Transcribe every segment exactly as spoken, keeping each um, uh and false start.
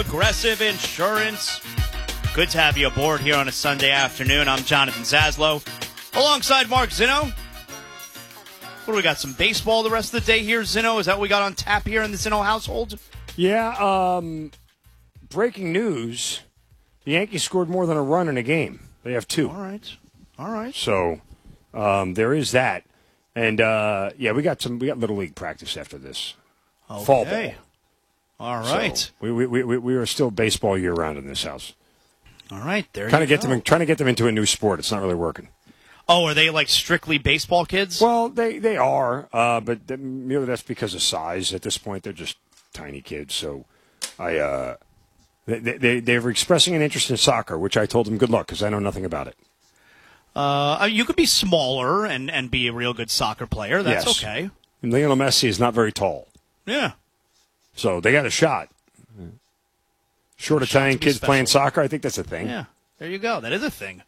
Progressive Insurance. Good to have you aboard here on a Sunday afternoon. I'm Jonathan Zaslow, alongside Mark Zinno. What do we got? Some baseball the rest of the day here, Zinno? Is that what we got on tap here in the Zinno household? Yeah. Um, breaking news: the Yankees scored more than a run in a game. They have two. All right. All right. So um, there is that, and uh, yeah, we got some. We got little league practice after this. Okay. Fall ball. All right. So we, we we we are still baseball year round in this house. All right, there trying you to get go. them trying to get them into a new sport. It's not really working. Oh, are they like strictly baseball kids? Well, they they are, uh, but th- merely that's because of size. At this point, they're just tiny kids. So I uh, they they they were expressing an interest in soccer, which I told them good luck because I know nothing about it. Uh, you could be smaller and and be a real good soccer player. That's Yes. okay. And Lionel Messi is not very tall. Yeah. So they got a shot. Short Shot Italian to be kids playing special. soccer, I think that's a thing. Yeah, there you go. That is a thing.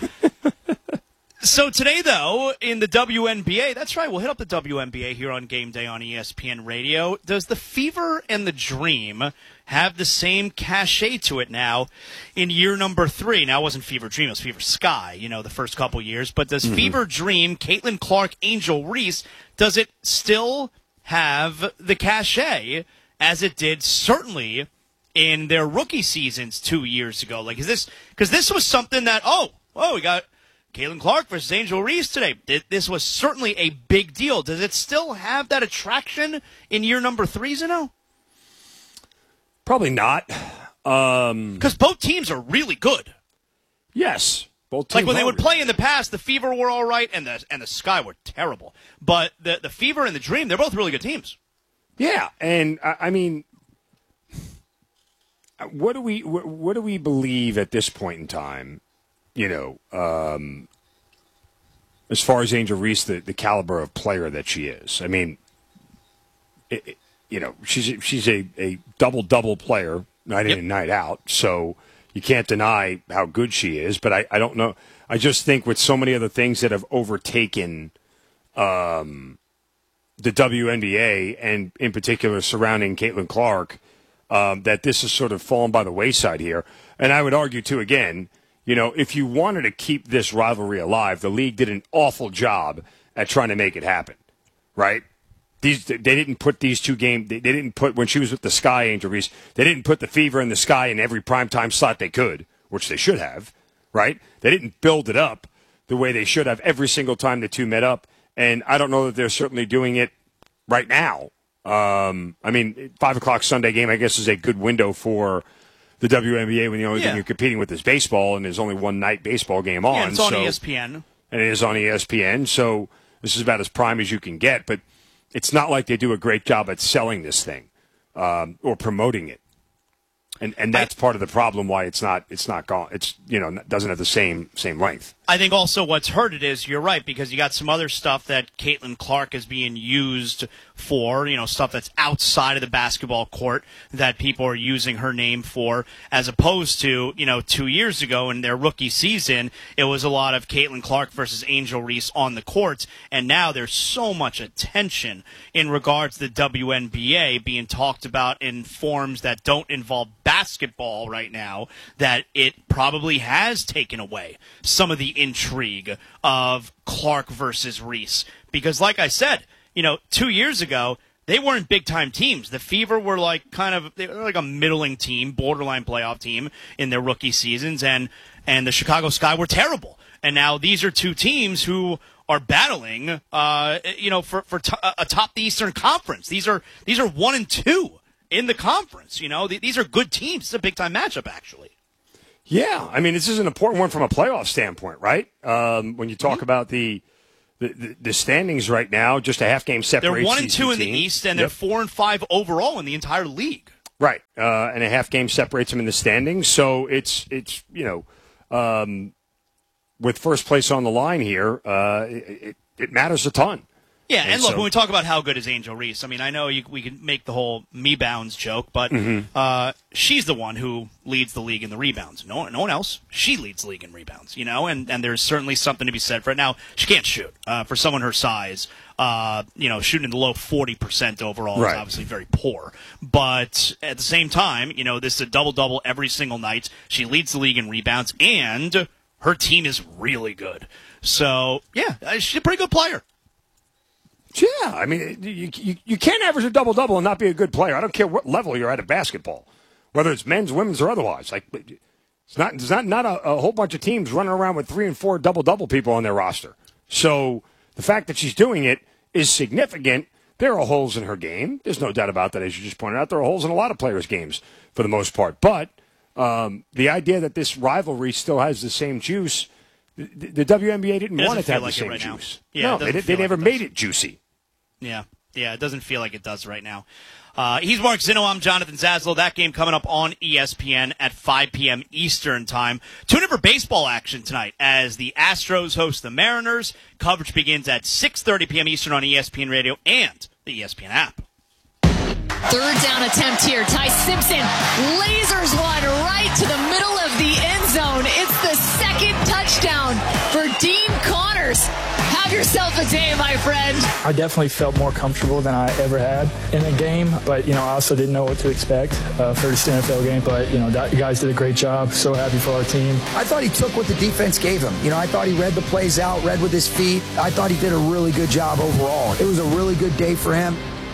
So today, though, in the W N B A, that's right, we'll hit up the W N B A here on Game Day on E S P N Radio. Does the Fever and the Dream have the same cachet to it now in year number three? Now, it wasn't Fever Dream, it was Fever Sky, you know, the first couple years. But does mm-hmm. Fever Dream, Caitlin Clark, Angel Reese, does it still have the cachet as it did certainly in their rookie seasons two years ago? Like, is this because this was something that oh oh we got Caitlin Clark versus Angel Reese today. This was certainly a big deal. Does it still have that attraction in year number three, Zeno? Probably not. Because um, both teams are really good. Yes. Both teams like when they are. would play in the past, the Fever were all right and the and the Sky were terrible. But the, the Fever and the Dream, they're both really good teams. Yeah, and I, I mean, what do we what, what do we believe at this point in time? You know, um, as far as Angel Reese, the, the caliber of player that she is. I mean, it, it, you know, she's she's a, a double double player night in yep. and night out. So you can't deny how good she is. But I, I don't know. I just think with so many other things that have overtaken um, the W N B A and in particular surrounding Caitlin Clark, um, that this has sort of fallen by the wayside here. And I would argue too again. You know, if you wanted to keep this rivalry alive, the league did an awful job at trying to make it happen, right? These they didn't put these two games. They, they didn't put when she was with the Sky, Angel Reese. They didn't put the Fever and the Sky in every primetime slot they could, which they should have, right? They didn't build it up the way they should have every single time the two met up. And I don't know that they're certainly doing it right now. Um, I mean, five o'clock Sunday game, I guess, is a good window for the W N B A when the only yeah. thing you're competing with is baseball, and there's only one night baseball game on. Yeah, it's on so, E S P N. And it is on E S P N, so this is about as prime as you can get. But it's not like they do a great job at selling this thing um, or promoting it, and and that's I, part of the problem why it's not it's not gone. It's you know doesn't have the same same length. I think also what's hurt it is you're right because you got some other stuff that Caitlin Clark is being used for, you know, stuff that's outside of the basketball court that people are using her name for, as opposed to, you know, two years ago in their rookie season, it was a lot of Caitlin Clark versus Angel Reese on the court, and now there's so much attention in regards to the W N B A being talked about in forms that don't involve basketball right now that it probably has taken away some of the intrigue of Clark versus Reese. Because like I said, you know, two years ago, they weren't big-time teams. The Fever were like kind of they were like a middling team, borderline playoff team in their rookie seasons, and and the Chicago Sky were terrible. And now these are two teams who are battling, uh, you know, for for t- atop the Eastern Conference. These are these are one and two in the conference. You know, Th- these are good teams. It's a big-time matchup, actually. Yeah, I mean, this is an important one from a playoff standpoint, right? Um, when you talk mm-hmm. about the, the the standings right now, just a half game separates. They're one and these two in teams. the East, and yep. they're four and five overall in the entire league. Right, uh, and a half game separates them in the standings. So it's it's you know, um, with first place on the line here, uh, it, it matters a ton. Yeah, and, and look, so, when we talk about how good is Angel Reese, I mean, I know you, we can make the whole me bounds joke, but mm-hmm. uh, she's the one who leads the league in the rebounds. No, no one else. She leads the league in rebounds, you know, and, and there's certainly something to be said for it. Now, she can't shoot uh, for someone her size. uh, you know, shooting in the low forty percent overall right. is obviously very poor. But at the same time, you know, this is a double-double every single night. She leads the league in rebounds, and her team is really good. So, yeah, she's a pretty good player. Yeah, I mean, you, you, you can't average a double-double and not be a good player. I don't care what level you're at at basketball, whether it's men's, women's, or otherwise. Like, it's not it's not, not a, a whole bunch of teams running around with three and four double-double people on their roster. So the fact that she's doing it is significant. There are holes in her game. There's no doubt about that, as you just pointed out. There are holes in a lot of players' games for the most part. But um, the idea that this rivalry still has the same juice, the, the W N B A didn't it want it to have like the same right juice. Yeah, no, they, they never like made it juicy. Yeah, yeah, it doesn't feel like it does right now. Uh, he's Mark Zinno. I'm Jonathan Zaslow. That game coming up on E S P N at five p.m. Eastern Time. Tune in for baseball action tonight as the Astros host the Mariners. Coverage begins at six thirty p.m. Eastern on E S P N Radio and the E S P N app. Third down attempt here. Ty Simpson lasers one right to the middle of the end zone. It's the second touchdown for Dean Connors. Have yourself a day, my friend. I definitely felt more comfortable than I ever had in a game, but, you know, I also didn't know what to expect uh, first N F L game. But, you know, you guys did a great job. So happy for our team. I thought he took what the defense gave him. You know, I thought he read the plays out, read with his feet. I thought he did a really good job overall. It was a really good day for him.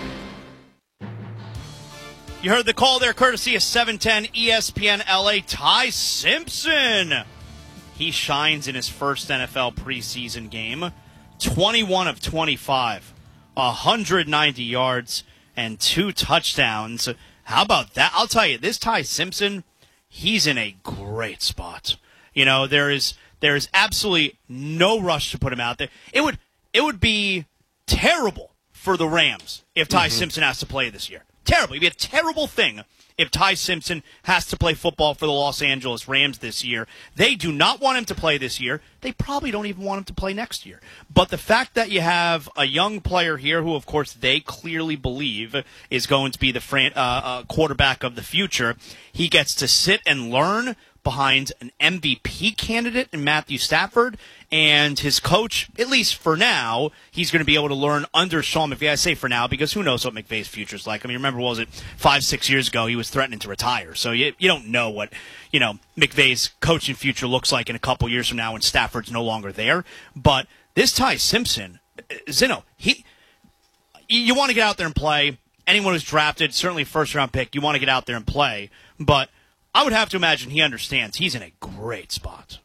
You heard the call there, courtesy of seven ten E S P N L A. Ty Simpson. He shines in his first N F L preseason game. twenty-one of twenty-five, one hundred ninety yards, and two touchdowns. How about that? I'll tell you, this Ty Simpson, he's in a great spot. You know, there is there is absolutely no rush to put him out there. It would it would be terrible for the Rams if Ty mm-hmm. Simpson has to play this year. Terrible. It'd be a terrible thing if Ty Simpson has to play football for the Los Angeles Rams this year. They do not want him to play this year. They probably don't even want him to play next year. But the fact that you have a young player here who, of course, they clearly believe is going to be the fran- uh, uh, quarterback of the future, he gets to sit and learn behind an M V P candidate in Matthew Stafford, and his coach, at least for now, he's going to be able to learn under Sean McVay. I say for now because who knows what McVay's future is like. I mean, remember, what was it, five, six years ago, he was threatening to retire. So you, you don't know what, you know, McVay's coaching future looks like in a couple years from now when Stafford's no longer there. But this Ty Simpson, Zinno, he, you want to get out there and play. Anyone who's drafted, certainly first-round pick, you want to get out there and play. But I would have to imagine he understands he's in a great spot.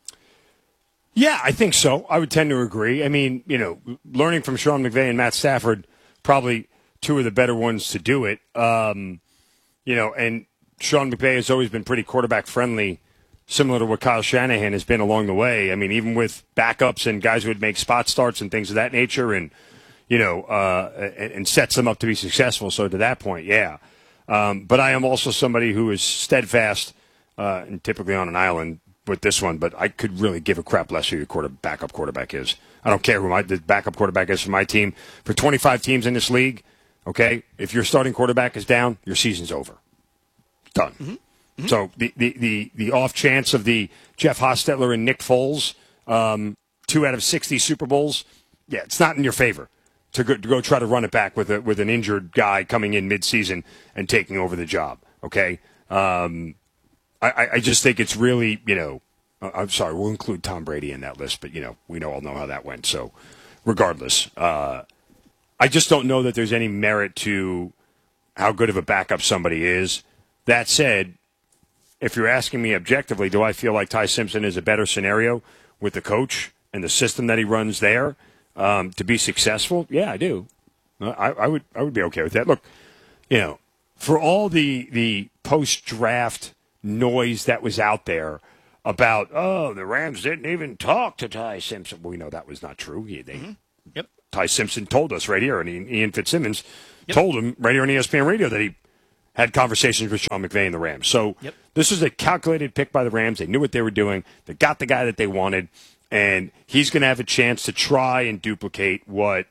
Yeah, I think so. I would tend to agree. I mean, you know, learning from Sean McVay and Matt Stafford, probably two of the better ones to do it. Um, you know, and Sean McVay has always been pretty quarterback-friendly, similar to what Kyle Shanahan has been along the way. I mean, even with backups and guys who would make spot starts and things of that nature and, you know, uh, and, and sets them up to be successful. So to that point, yeah. Um, but I am also somebody who is steadfast uh, and typically on an island with this one, but I could really give a crap less who your quarter, backup quarterback is. I don't care who my the backup quarterback is for my team. For twenty-five teams in this league, okay, if your starting quarterback is down, your season's over. Done. Mm-hmm. Mm-hmm. So the, the, the, the off chance of the Jeff Hostetler and Nick Foles, um, two out of sixty Super Bowls, yeah, it's not in your favor. To go, to go try to run it back with a, with an injured guy coming in midseason and taking over the job. Okay, um, I, I just think it's really, you know, I'm sorry, we'll include Tom Brady in that list, but you know, we know all know how that went. So, regardless, uh, I just don't know that there's any merit to how good of a backup somebody is. That said, if you're asking me objectively, do I feel like Ty Simpson is a better scenario with the coach and the system that he runs there? Um, to be successful, yeah, I do. I, I would, I would be okay with that. Look, you know, for all the the post draft noise that was out there about, oh, the Rams didn't even talk to Ty Simpson. Well, we know that was not true. He, they, mm-hmm. Yep. Ty Simpson told us right here, and Ian Fitzsimmons yep. told him right here on E S P N Radio that he had conversations with Sean McVay and the Rams. So yep. this was a calculated pick by the Rams. They knew what they were doing. They got the guy that they wanted. And he's going to have a chance to try and duplicate what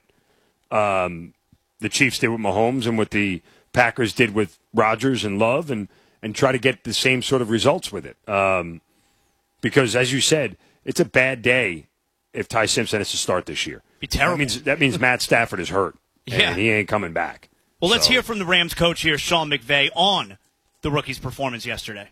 um, the Chiefs did with Mahomes and what the Packers did with Rodgers and Love and, and try to get the same sort of results with it. Um, because, as you said, it's a bad day if Ty Simpson has to start this year. Be terrible. That means, that means Matt Stafford is hurt, and yeah. he ain't coming back. Well, let's so. hear from the Rams coach here, Sean McVay, on the rookie's performance yesterday.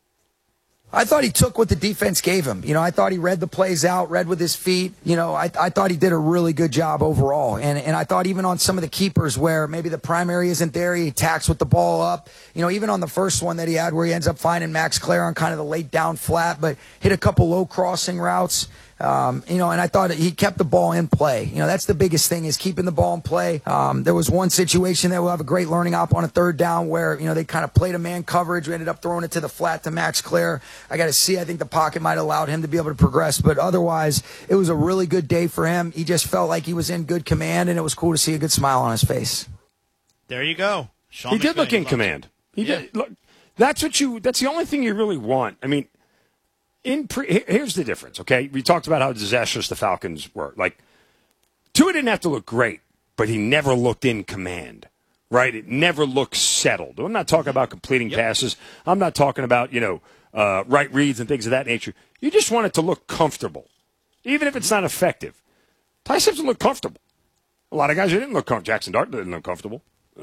I thought he took what the defense gave him. You know, I thought he read the plays out, read with his feet. You know, I, I thought he did a really good job overall. And and I thought even on some of the keepers where maybe the primary isn't there, he attacks with the ball up. You know, even on the first one that he had where he ends up finding Max Clare on kind of the late down flat, but hit a couple low crossing routes. Um, you know, and I thought he kept the ball in play. You know, that's the biggest thing is keeping the ball in play. Um, there was one situation that we'll have a great learning op on a third down where, you know, they kind of played a man coverage. We ended up throwing it to the flat to Max Clare. I got to see. I think the pocket might have allowed him to be able to progress. But otherwise, it was a really good day for him. He just felt like he was in good command, and it was cool to see a good smile on his face. There you go. Sean he McVay, did look in command. He yeah. did. Look, that's what you. That's the only thing you really want. I mean, in pre, here's the difference. Okay, we talked about how disastrous the Falcons were. Like, Tua didn't have to look great, but he never looked in command. Right? It never looked settled. I'm not talking about completing yep. passes. I'm not talking about you know uh, right reads and things of that nature. You just want it to look comfortable, even if it's not effective. Ty Simpson looked comfortable. A lot of guys didn't look comfortable. Jackson Dart didn't look comfortable.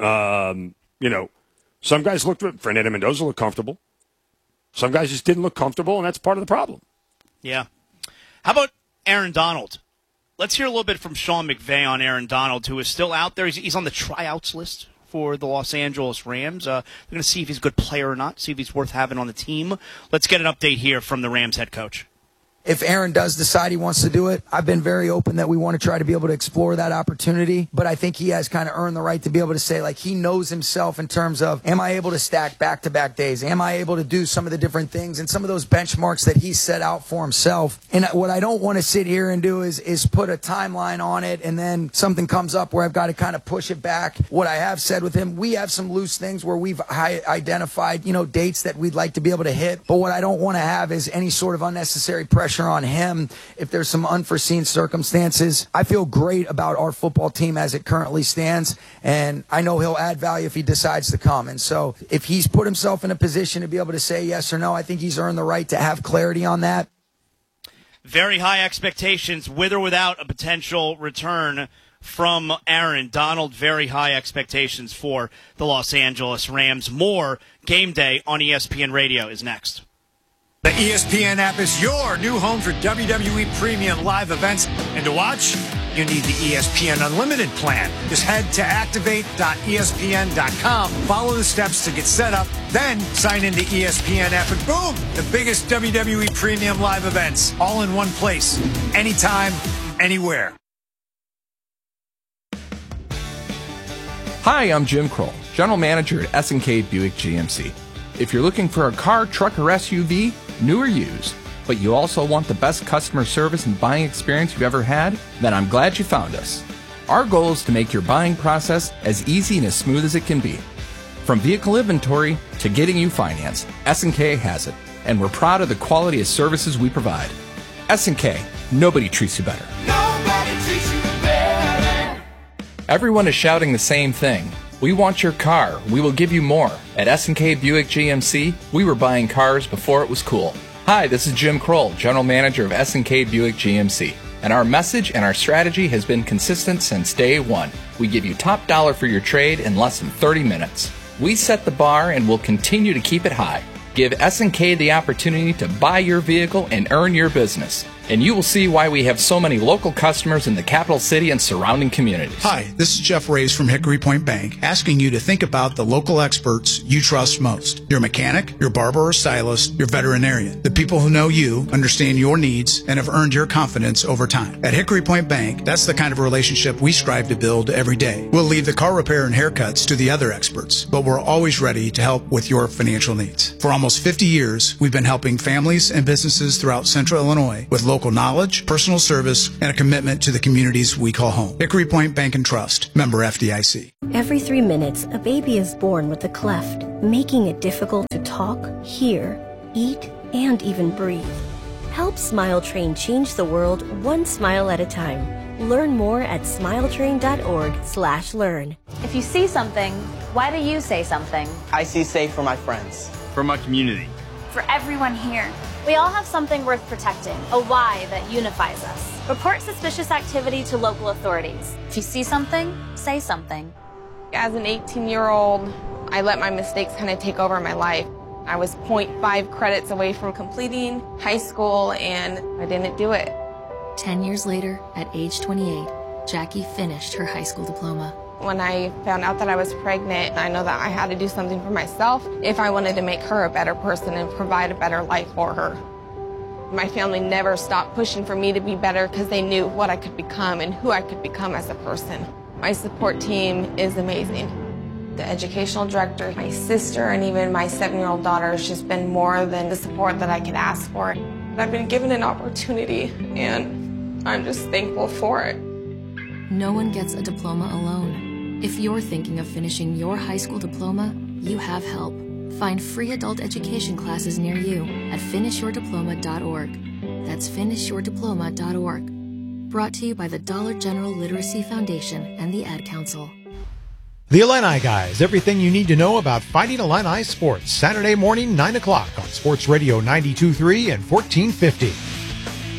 Um, you know, some guys looked. Fernando Mendoza looked comfortable. Some guys just didn't look comfortable, and that's part of the problem. Yeah. How about Aaron Donald? Let's hear a little bit from Sean McVay on Aaron Donald, who is still out there. He's, he's on the tryouts list for the Los Angeles Rams. Uh, they're going to see if he's a good player or not, see if he's worth having on the team. Let's get an update here from the Rams head coach. If Aaron does decide he wants to do it, I've been very open that we want to try to be able to explore that opportunity. But I think he has kind of earned the right to be able to say, like, he knows himself in terms of, am I able to stack back-to-back days? Am I able to do some of the different things and some of those benchmarks that he set out for himself? And what I don't want to sit here and do is, is put a timeline on it and then something comes up where I've got to kind of push it back. What I have said with him, we have some loose things where we've identified, you know, dates that we'd like to be able to hit. But what I don't want to have is any sort of unnecessary pressure on him if there's some unforeseen circumstances. I feel great about our football team as it currently stands, and I know he'll add value if he decides to come. And so if he's put himself in a position to be able to say yes or no, I think he's earned the right to have clarity on that. Very high expectations with or without a potential return from Aaron Donald. Very high expectations for the Los Angeles Rams. More Game Day on E S P N Radio is next. The E S P N app is your new home for W W E Premium live events. And to watch, you need the E S P N Unlimited plan. Just head to activate dot E S P N dot com, follow the steps to get set up, then sign into E S P N app, and boom, the biggest W W E Premium live events, all in one place, anytime, anywhere. Hi, I'm Jim Kroll, General Manager at S and K Buick G M C. If you're looking for a car, truck, or S U V, new or used, but you also want the best customer service and buying experience you've ever had, then I'm glad you found us. Our goal is to make your buying process as easy and as smooth as it can be. From vehicle inventory to getting you financed, S and K has it, and we're proud of the quality of services we provide. S and K, nobody treats you better. Nobody treats you better. Everyone is shouting the same thing. We want your car. We will give you more. At S and K Buick G M C, we were buying cars before it was cool. Hi, this is Jim Kroll, General Manager of S and K Buick G M C. And our message and our strategy has been consistent since day one. We give you top dollar for your trade in less than thirty minutes. We set the bar and will continue to keep it high. Give S and K the opportunity to buy your vehicle and earn your business. And you will see why we have so many local customers in the capital city and surrounding communities. Hi, this is Jeff Reyes from Hickory Point Bank, asking you to think about the local experts you trust most. Your mechanic, your barber or stylist, your veterinarian. The people who know you, understand your needs, and have earned your confidence over time. At Hickory Point Bank, that's the kind of relationship we strive to build every day. We'll leave the car repair and haircuts to the other experts, but we're always ready to help with your financial needs. For almost fifty years, we've been helping families and businesses throughout Central Illinois with local knowledge, personal service, and a commitment to the communities we call home. Hickory Point Bank and Trust, member F D I C. Every three minutes, a baby is born with a cleft, making it difficult to talk, hear, eat, and even breathe. Help Smile Train change the world one smile at a time. Learn more at smiletrain dot org slash learn. If you see something, why do you say something? I see safe for my friends. For my community. for everyone here. We all have something worth protecting, a why that unifies us. Report suspicious activity to local authorities. If you see something, say something. As an eighteen-year-old, I let my mistakes kind of take over my life. I was zero point five credits away from completing high school, and I didn't do it. Ten years later, at age twenty-eight, Jackie finished her high school diploma. When I found out that I was pregnant, I know that I had to do something for myself if I wanted to make her a better person and provide a better life for her. My family never stopped pushing for me to be better because they knew what I could become and who I could become as a person. My support team is amazing. The educational director, my sister, and even my seven-year-old daughter has just been more than the support that I could ask for. I've been given an opportunity, and I'm just thankful for it. No one gets a diploma alone. If you're thinking of finishing your high school diploma, you have help. Find free adult education classes near you at finish your diploma dot org. That's finish your diploma dot org. Brought to you by the Dollar General Literacy Foundation and the Ad Council. The Illini Guys, everything you need to know about Fighting Illini sports. Saturday morning, nine o'clock on Sports Radio ninety-two point three and fourteen fifty.